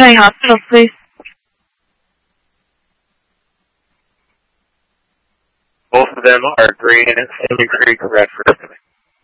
County Hospital, please. Both of them are Green and Sandy Creek Redford.